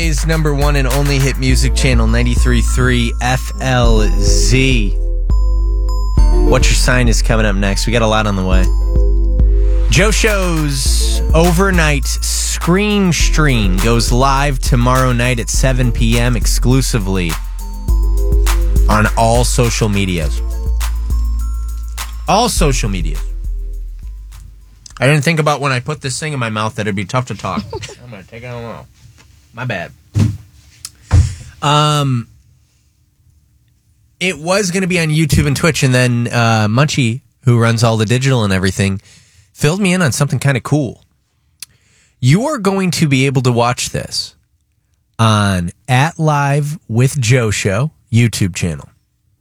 LA's number one and only hit music channel, 93.3 FLZ. What's Your Sign is coming up next. We got a lot on the way. Joe Show's overnight Scream Stream goes live tomorrow night at 7 p.m. exclusively on all social medias. All social medias. I didn't think about when I put this thing in my mouth that it'd be tough to talk. I'm going to take it all. My bad. It was going to be on YouTube and Twitch, and then Munchie, who runs all the digital and everything, filled me in on something kind of cool. You are going to be able to watch this on @LiveWithJoe Show YouTube channel.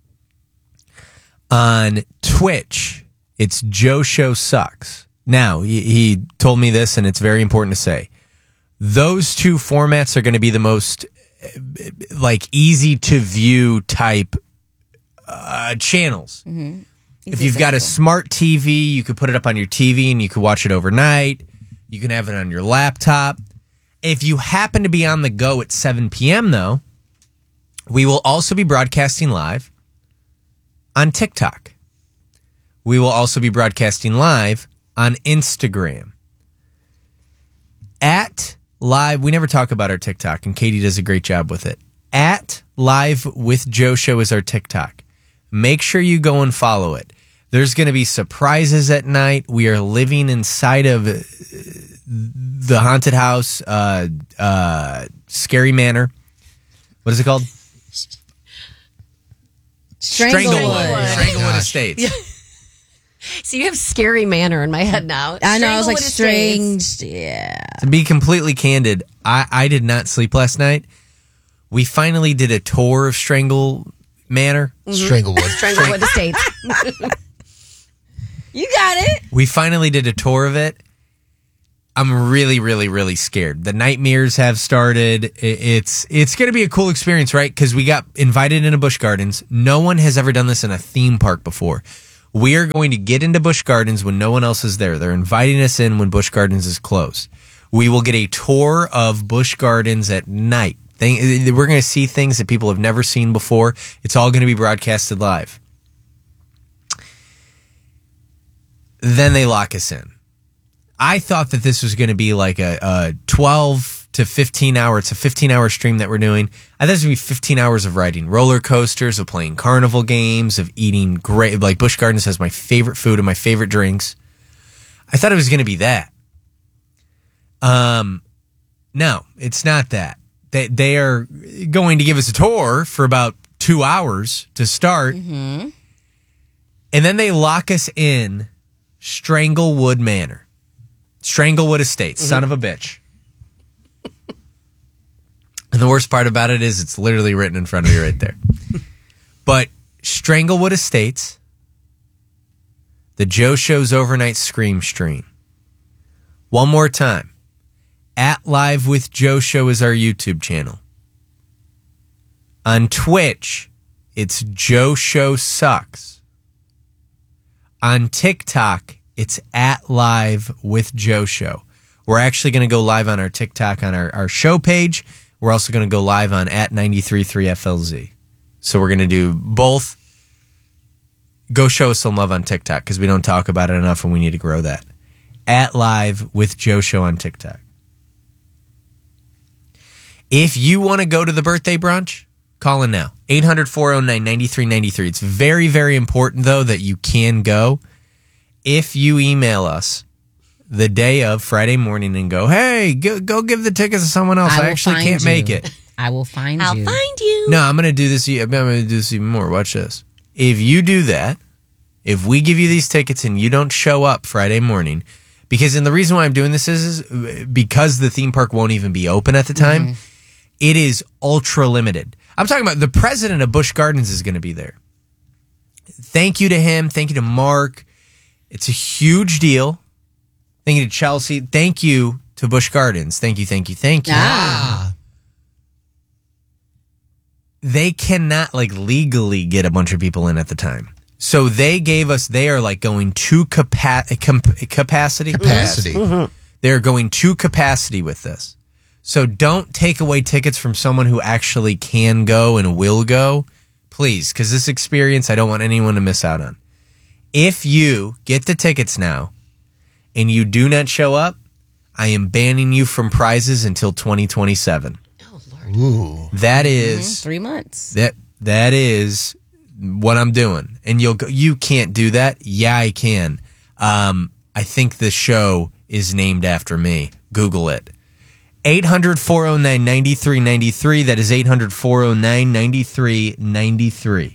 On Twitch, it's Joe Show Sucks. Now, he told me this, and it's very important to say. Those two formats are going to be the most easy to view type channels. Mm-hmm. If you've got a smart TV, you could put it up on your TV and you could watch it overnight. You can have it on your laptop. If you happen to be on the go at 7 p.m., though, we will also be broadcasting live on TikTok. We will also be broadcasting live on Instagram. @Live, we never talk about our TikTok, and Katie does a great job with it. @LiveWithJoe Show is our TikTok. Make sure you go and follow it. There's going to be surprises at night. We are living inside of the haunted house, Scary Manor. What is it called? Stranglewood Estates. Yeah. So you have Scary Manor in my head now. I know, I was like, strange. Yeah. To be completely candid, I did not sleep last night. We finally did a tour of Strangle Manor. Mm-hmm. Stranglewood Estates. You got it. We finally did a tour of it. I'm really, really, really scared. The nightmares have started. It's going to be a cool experience, right? Because we got invited into Busch Gardens. No one has ever done this in a theme park before. We are going to get into Busch Gardens when no one else is there. They're inviting us in when Busch Gardens is closed. We will get a tour of Busch Gardens at night. We're going to see things that people have never seen before. It's all going to be broadcasted live. Then they lock us in. I thought that this was going to be like a 12 to 15 hour. It's a 15-hour stream that we're doing. I thought it was going to be 15 hours of riding roller coasters, of playing carnival games, of eating great. Like Busch Gardens has my favorite food and my favorite drinks. I thought it was going to be that. No, it's not that. They are going to give us a tour for about 2 hours to start. Mm-hmm. And then they lock us in Stranglewood Manor. Stranglewood Estates, son of a bitch. And the worst part about it is it's literally written in front of you right there. But Stranglewood Estates, the Joe Show's overnight Scream Stream. One more time. @LiveWithJoe Show is our YouTube channel. On Twitch, it's Joe Show Sucks. On TikTok, it's @LiveWithJoe Show. We're actually going to go live on our TikTok on our show page. We're also going to go live on @933 FLZ. So we're going to do both. Go show us some love on TikTok because we don't talk about it enough and we need to grow that. @LiveWithJoe Show on TikTok. If you want to go to the birthday brunch, call in now. 800-409-9393. It's very, very important, though, that you can go. If you email us the day of Friday morning and go, hey, go give the tickets to someone else. I actually can't make it. I will find you. I'll find you. No, I'm going to do this. I'm going to do this even more. Watch this. If you do that, if we give you these tickets and you don't show up Friday morning, and the reason why I'm doing this is because the theme park won't even be open at the time. Mm-hmm. It is ultra limited. I'm talking about the president of Busch Gardens is going to be there. Thank you to him. Thank you to Mark. It's a huge deal. Thank you to Chelsea. Thank you to Busch Gardens. Thank you. Ah. They cannot legally get a bunch of people in at the time. So they are going to capacity. Mm-hmm. They're going to capacity with this. So don't take away tickets from someone who actually can go and will go, please, because this experience I don't want anyone to miss out on. If you get the tickets now and you do not show up, I am banning you from prizes until 2027. Oh, Lord. Ooh. That is 3 months. That is what I'm doing. And you'll go, you can't do that. Yeah, I can. I think the show is named after me. Google it. 800-409-9393. That is 800-409-9393.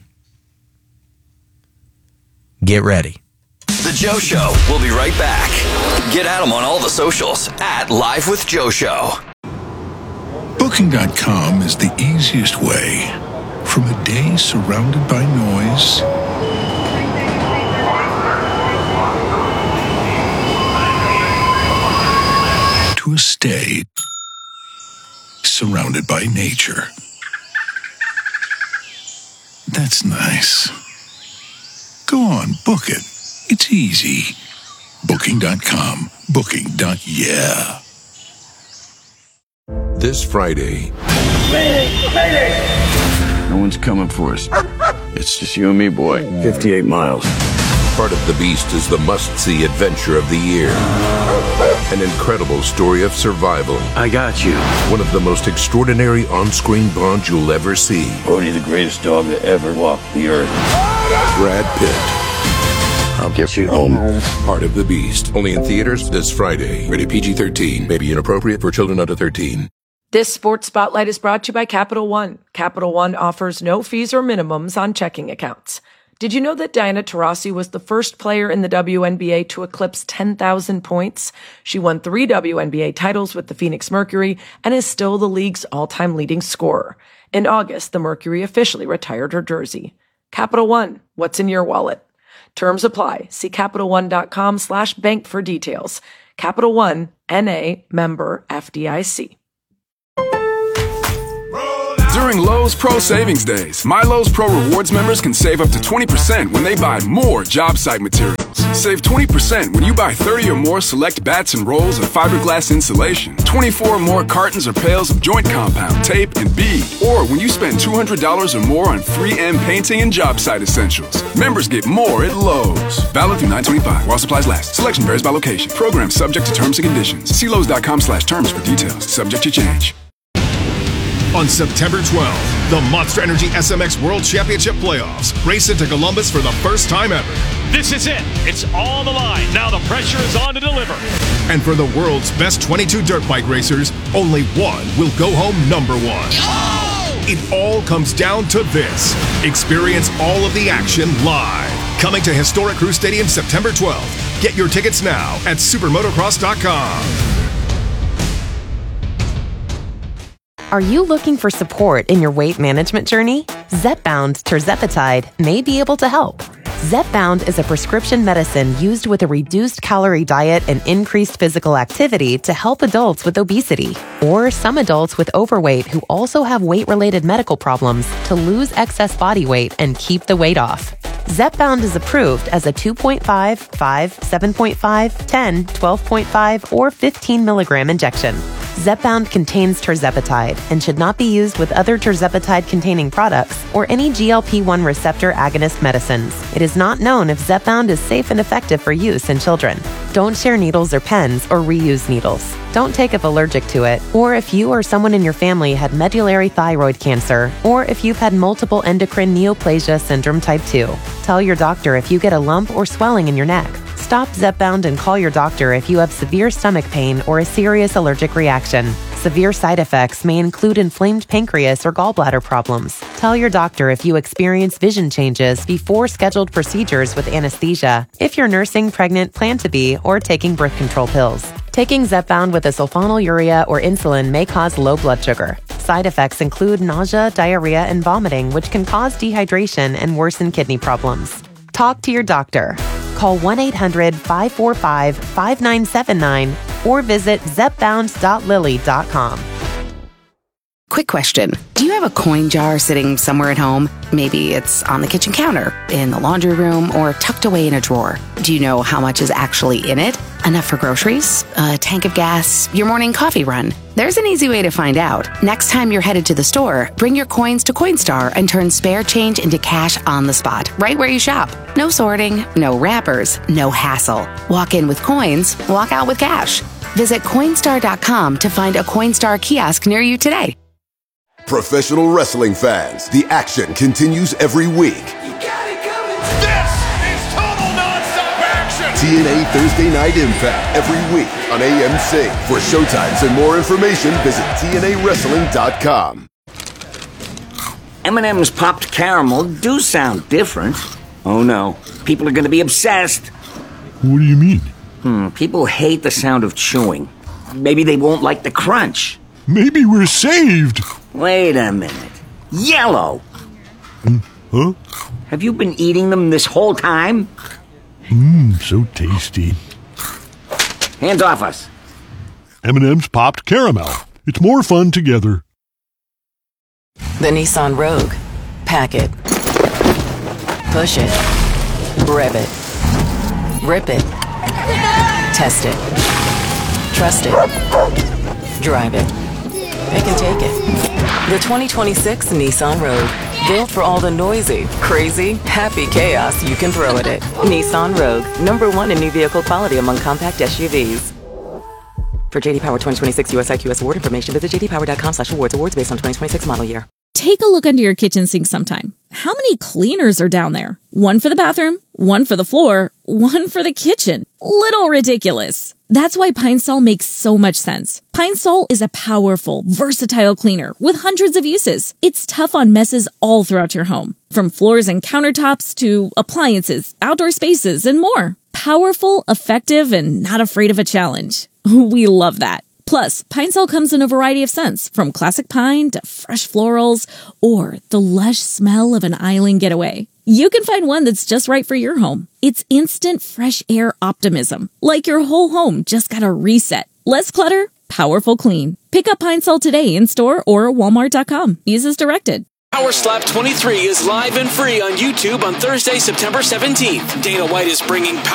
Get ready. The Joe Show. We'll be right back. Get at him on all the socials at Live with Joe Show. Booking.com is the easiest way from a day surrounded by noise to a stay surrounded by nature. That's nice. Go on, book it. It's easy. Booking.com. Booking.yeah. This Friday. No one's coming for us. It's just you and me, boy. 58 miles. Part of the Beast is the must-see adventure of the year. An incredible story of survival. I got you. One of the most extraordinary on-screen bonds you'll ever see. Bodhi, the greatest dog that ever walked the earth. Brad Pitt. I'll get you home. Part of the Beast. Only in theaters this Friday. Rated PG-13. May be inappropriate for children under 13. This Sports Spotlight is brought to you by Capital One. Capital One offers no fees or minimums on checking accounts. Did you know that Diana Taurasi was the first player in the WNBA to eclipse 10,000 points? She won 3 WNBA titles with the Phoenix Mercury and is still the league's all-time leading scorer. In August, the Mercury officially retired her jersey. Capital One, what's in your wallet? Terms apply. See CapitalOne.com/bank for details. Capital One, N.A., member FDIC. During Lowe's Pro Savings Days, My Lowe's Pro Rewards members can save up to 20% when they buy more job site materials. Save 20% when you buy 30 or more select bats and rolls of fiberglass insulation, 24 or more cartons or pails of joint compound, tape, and bead, or when you spend $200 or more on 3M painting and job site essentials. Members get more at Lowe's. Valid through 9/25 while supplies last. Selection varies by location. Program subject to terms and conditions. See Lowe's.com/terms for details. Subject to change. On September 12th, the Monster Energy SMX World Championship Playoffs race into Columbus for the first time ever. This is it. It's on the line. Now the pressure is on to deliver. And for the world's best 22 dirt bike racers, only one will go home number one. Oh! It all comes down to this. Experience all of the action live. Coming to Historic Crew Stadium September 12th. Get your tickets now at supermotocross.com. Are you looking for support in your weight management journey? Zepbound tirzepatide may be able to help. Zepbound is a prescription medicine used with a reduced calorie diet and increased physical activity to help adults with obesity or some adults with overweight who also have weight-related medical problems to lose excess body weight and keep the weight off. Zepbound is approved as a 2.5, 5, 7.5, 10, 12.5, or 15 milligram injection. Zepbound contains tirzepatide and should not be used with other tirzepatide-containing products or any GLP-1 receptor agonist medicines. It is not known if Zepbound is safe and effective for use in children. Don't share needles or pens or reuse needles. Don't take if allergic to it, or if you or someone in your family had medullary thyroid cancer, or if you've had multiple endocrine neoplasia syndrome type 2. Tell your doctor if you get a lump or swelling in your neck. Stop Zepbound and call your doctor if you have severe stomach pain or a serious allergic reaction. Severe side effects may include inflamed pancreas or gallbladder problems. Tell your doctor if you experience vision changes before scheduled procedures with anesthesia, if you're nursing, pregnant, plan to be, or taking birth control pills. Taking Zepbound with a sulfonylurea or insulin may cause low blood sugar. Side effects include nausea, diarrhea, and vomiting, which can cause dehydration and worsen kidney problems. Talk to your doctor. Call 1-800-545-5979 or visit zepbound.lilly.com. Quick question. Do you have a coin jar sitting somewhere at home? Maybe it's on the kitchen counter, in the laundry room, or tucked away in a drawer. Do you know how much is actually in it? Enough for groceries? A tank of gas? Your morning coffee run? There's an easy way to find out. Next time you're headed to the store, bring your coins to Coinstar and turn spare change into cash on the spot, right where you shop. No sorting, no wrappers, no hassle. Walk in with coins, walk out with cash. Visit Coinstar.com to find a Coinstar kiosk near you today. Professional wrestling fans, the action continues every week. This is total nonstop action. TNA Thursday Night Impact every week on AMC. For showtimes and more information, visit TNAWrestling.com. M&M's popped caramel do sound different. Oh no, people are going to be obsessed. What do you mean? People hate the sound of chewing. Maybe they won't like the crunch. Maybe we're saved. Wait a minute. Yellow! Huh? Have you been eating them this whole time? So tasty. Hands off us. M&M's popped caramel. It's more fun together. The Nissan Rogue. Pack it. Push it. Rev it. Rip it. Test it. Trust it. Drive it. Pick and take it. The 2026 Nissan Rogue. Built for all the noisy, crazy, happy chaos you can throw at it. Nissan Rogue. #1 in new vehicle quality among compact SUVs. For JD Power 2026 US IQS award information, visit jdpower.com/awards. Awards based on 2026 model year. Take a look under your kitchen sink sometime. How many cleaners are down there? One for the bathroom, one for the floor, one for the kitchen. Little ridiculous. That's why Pine Sol makes so much sense. Pine Sol is a powerful, versatile cleaner with hundreds of uses. It's tough on messes all throughout your home, from floors and countertops to appliances, outdoor spaces, and more. Powerful, effective, and not afraid of a challenge. We love that. Plus, Pine Sol comes in a variety of scents, from classic pine to fresh florals, or the lush smell of an island getaway. You can find one that's just right for your home. It's instant fresh air optimism, like your whole home just got a reset. Less clutter, powerful clean. Pick up Pine Sol today in store or walmart.com. Use as directed. Power Slap 23 is live and free on YouTube on Thursday, September 17th. Dana White is bringing